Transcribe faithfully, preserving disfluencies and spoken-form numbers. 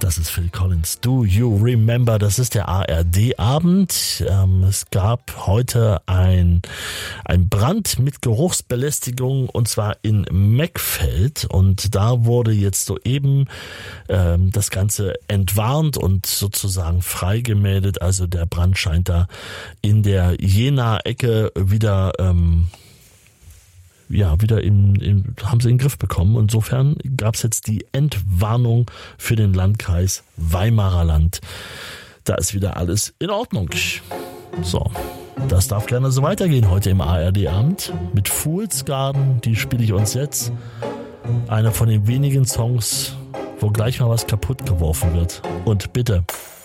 Das ist Phil Collins. Do You Remember? Das ist der A R D-Abend. Ähm, es gab heute ein, ein Brand mit Geruchsbelästigung und zwar in Meckfeld. Und da wurde jetzt soeben ähm, das Ganze entwarnt und sozusagen freigemeldet. Also der Brand scheint da in der Jena-Ecke wieder ähm, ja, wieder in, in, haben sie in den Griff bekommen. Insofern gab es jetzt die Entwarnung für den Landkreis Weimarer Land. Da ist wieder alles in Ordnung. So, das darf gerne so weitergehen heute im A R D-Abend mit Fool's Garden. Die spiele ich uns jetzt. Einer von den wenigen Songs, wo gleich mal was kaputt geworfen wird. Und bitte,